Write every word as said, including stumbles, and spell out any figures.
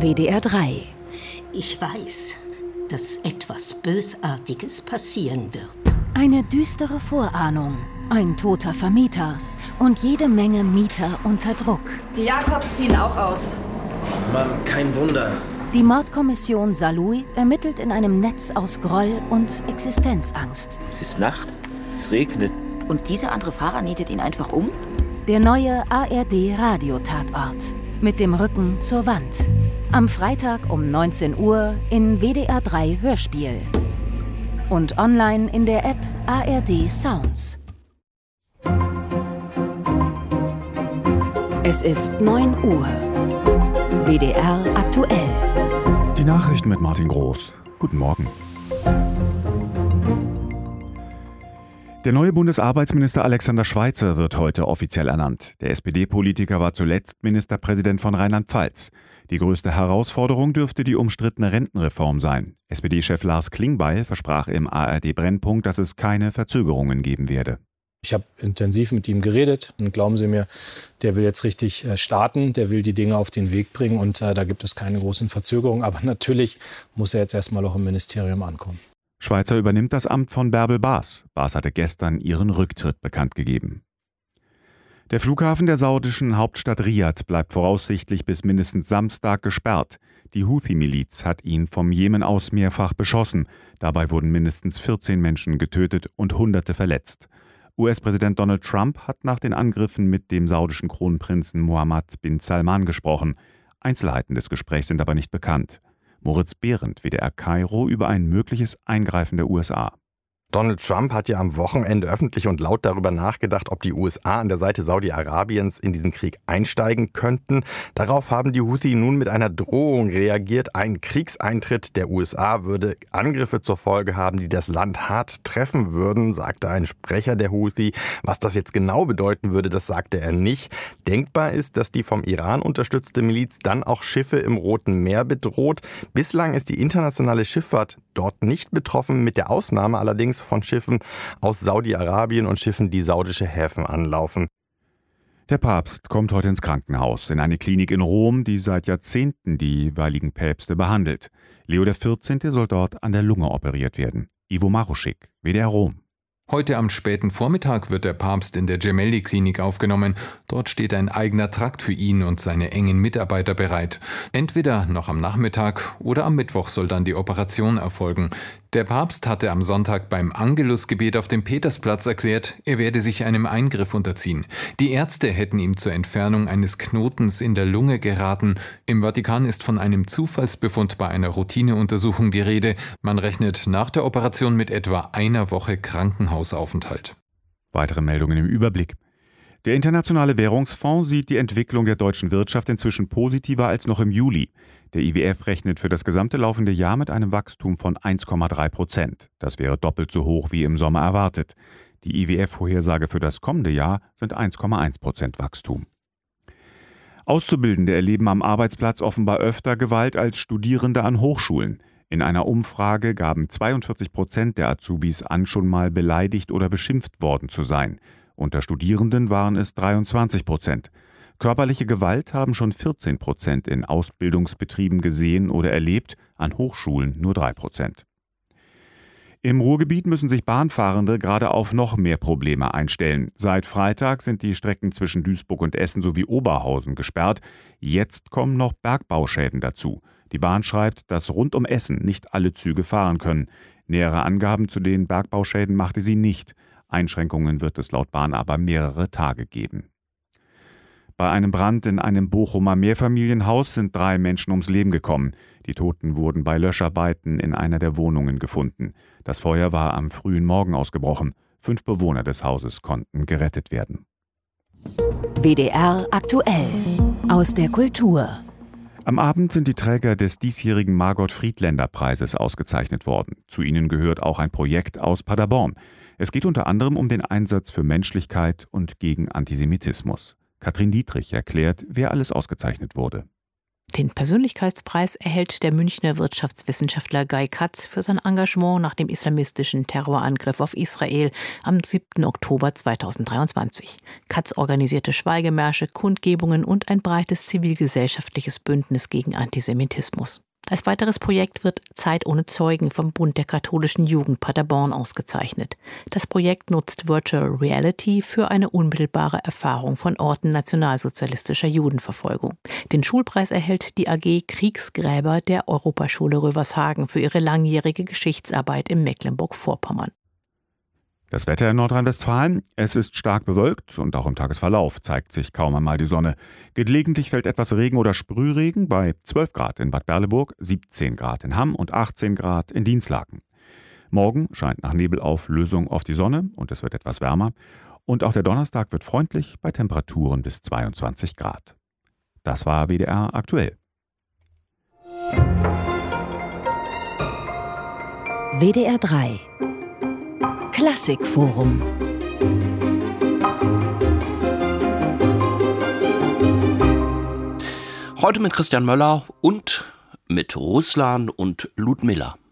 W D R drei. Ich weiß, dass etwas Bösartiges passieren wird. Eine düstere Vorahnung, ein toter Vermieter und jede Menge Mieter unter Druck. Die Jakobs ziehen auch aus. Mann, kein Wunder. Die Mordkommission Saarlouis ermittelt in einem Netz aus Groll und Existenzangst. Es ist Nacht, es regnet. Und dieser andere Fahrer nietet ihn einfach um? Der neue A R D-Radiotatort. Mit dem Rücken zur Wand. Am Freitag um neunzehn Uhr in W D R drei Hörspiel. Und online in der App A R D Sounds. Es ist neun Uhr. W D R aktuell. Die Nachrichten mit Martin Groß. Guten Morgen. Der neue Bundesarbeitsminister Alexander Schweitzer wird heute offiziell ernannt. Der S P D-Politiker war zuletzt Ministerpräsident von Rheinland-Pfalz. Die größte Herausforderung dürfte die umstrittene Rentenreform sein. S P D-Chef Lars Klingbeil versprach im A R D-Brennpunkt, dass es keine Verzögerungen geben werde. Ich habe intensiv mit ihm geredet und glauben Sie mir, der will jetzt richtig starten, der will die Dinge auf den Weg bringen und äh, da gibt es keine großen Verzögerungen. Aber natürlich muss er jetzt erstmal auch im Ministerium ankommen. Schweitzer übernimmt das Amt von Bärbel Baas. Baas hatte gestern ihren Rücktritt bekannt gegeben. Der Flughafen der saudischen Hauptstadt Riad bleibt voraussichtlich bis mindestens Samstag gesperrt. Die Houthi-Miliz hat ihn vom Jemen aus mehrfach beschossen. Dabei wurden mindestens vierzehn Menschen getötet und Hunderte verletzt. U S-Präsident Donald Trump hat nach den Angriffen mit dem saudischen Kronprinzen Mohammed bin Salman gesprochen. Einzelheiten des Gesprächs sind aber nicht bekannt. Moritz Behrendt, W D R Kairo, über ein mögliches Eingreifen der U S A. Donald Trump hat ja am Wochenende öffentlich und laut darüber nachgedacht, ob die U S A an der Seite Saudi-Arabiens in diesen Krieg einsteigen könnten. Darauf haben die Houthi nun mit einer Drohung reagiert. Ein Kriegseintritt der U S A würde Angriffe zur Folge haben, die das Land hart treffen würden, sagte ein Sprecher der Houthi. Was das jetzt genau bedeuten würde, das sagte er nicht. Denkbar ist, dass die vom Iran unterstützte Miliz dann auch Schiffe im Roten Meer bedroht. Bislang ist die internationale Schifffahrt dort nicht betroffen, mit der Ausnahme allerdings von Schiffen aus Saudi-Arabien und Schiffen, die saudische Häfen anlaufen. Der Papst kommt heute ins Krankenhaus, in eine Klinik in Rom, die seit Jahrzehnten die jeweiligen Päpste behandelt. Leo der vierzehnte soll dort an der Lunge operiert werden. Ivo Maruschik, W D R Rom. Heute am späten Vormittag wird der Papst in der Gemelli-Klinik aufgenommen. Dort steht ein eigener Trakt für ihn und seine engen Mitarbeiter bereit. Entweder noch am Nachmittag oder am Mittwoch soll dann die Operation erfolgen. Der Papst hatte am Sonntag beim Angelusgebet auf dem Petersplatz erklärt, er werde sich einem Eingriff unterziehen. Die Ärzte hätten ihm zur Entfernung eines Knotens in der Lunge geraten. Im Vatikan ist von einem Zufallsbefund bei einer Routineuntersuchung die Rede. Man rechnet nach der Operation mit etwa einer Woche Krankenhausaufenthalt. Weitere Meldungen im Überblick. Der Internationale Währungsfonds sieht die Entwicklung der deutschen Wirtschaft inzwischen positiver als noch im Juli. Der I W F rechnet für das gesamte laufende Jahr mit einem Wachstum von eins Komma drei Prozent. Das wäre doppelt so hoch wie im Sommer erwartet. Die I W F-Vorhersage für das kommende Jahr sind eins Komma eins Prozent Wachstum. Auszubildende erleben am Arbeitsplatz offenbar öfter Gewalt als Studierende an Hochschulen. In einer Umfrage gaben zweiundvierzig Prozent der Azubis an, schon mal beleidigt oder beschimpft worden zu sein. Unter Studierenden waren es dreiundzwanzig Prozent. Körperliche Gewalt haben schon vierzehn Prozent in Ausbildungsbetrieben gesehen oder erlebt, an Hochschulen nur drei Prozent. Im Ruhrgebiet müssen sich Bahnfahrende gerade auf noch mehr Probleme einstellen. Seit Freitag sind die Strecken zwischen Duisburg und Essen sowie Oberhausen gesperrt. Jetzt kommen noch Bergbauschäden dazu. Die Bahn schreibt, dass rund um Essen nicht alle Züge fahren können. Nähere Angaben zu den Bergbauschäden machte sie nicht. Einschränkungen wird es laut Bahn aber mehrere Tage geben. Bei einem Brand in einem Bochumer Mehrfamilienhaus sind drei Menschen ums Leben gekommen. Die Toten wurden bei Löscharbeiten in einer der Wohnungen gefunden. Das Feuer war am frühen Morgen ausgebrochen. Fünf Bewohner des Hauses konnten gerettet werden. W D R aktuell aus der Kultur. Am Abend sind die Träger des diesjährigen Margot-Friedländer-Preises ausgezeichnet worden. Zu ihnen gehört auch ein Projekt aus Paderborn. Es geht unter anderem um den Einsatz für Menschlichkeit und gegen Antisemitismus. Katrin Dietrich erklärt, wer alles ausgezeichnet wurde. Den Persönlichkeitspreis erhält der Münchner Wirtschaftswissenschaftler Guy Katz für sein Engagement nach dem islamistischen Terrorangriff auf Israel am siebten Oktober zweitausenddreiundzwanzig. Katz organisierte Schweigemärsche, Kundgebungen und ein breites zivilgesellschaftliches Bündnis gegen Antisemitismus. Als weiteres Projekt wird Zeit ohne Zeugen vom Bund der katholischen Jugend Paderborn ausgezeichnet. Das Projekt nutzt Virtual Reality für eine unmittelbare Erfahrung von Orten nationalsozialistischer Judenverfolgung. Den Schulpreis erhält die A G Kriegsgräber der Europaschule Rövershagen für ihre langjährige Geschichtsarbeit in Mecklenburg-Vorpommern. Das Wetter in Nordrhein-Westfalen: Es ist stark bewölkt und auch im Tagesverlauf zeigt sich kaum einmal die Sonne. Gelegentlich fällt etwas Regen oder Sprühregen bei zwölf Grad in Bad Berleburg, siebzehn Grad in Hamm und achtzehn Grad in Dinslaken. Morgen scheint nach Nebelauflösung oft die Sonne und es wird etwas wärmer. Und auch der Donnerstag wird freundlich bei Temperaturen bis zweiundzwanzig Grad. Das war W D R aktuell. W D R drei Klassikforum. Heute mit Christian Möller und mit Ruslan und Ludmilla.